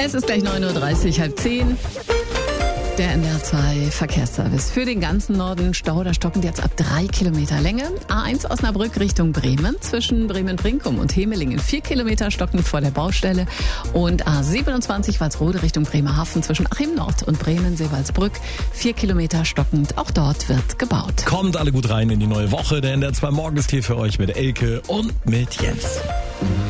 Es ist gleich 9.30 Uhr, halb 10. Der NDR2 Verkehrsservice für den ganzen Norden. Stau, da stockend jetzt ab 3 Kilometer Länge. A1 Osnabrück Richtung Bremen. Zwischen Bremen-Brinkum und Hemelingen 4 Kilometer stockend vor der Baustelle. Und A27 Walsrode Richtung Bremerhaven zwischen Achim Nord und Bremen-Seewaldsbrück 4 Kilometer stockend. Auch dort wird gebaut. Kommt alle gut rein in die neue Woche. Der NDR2 Morgen ist hier für euch mit Elke und mit Jens.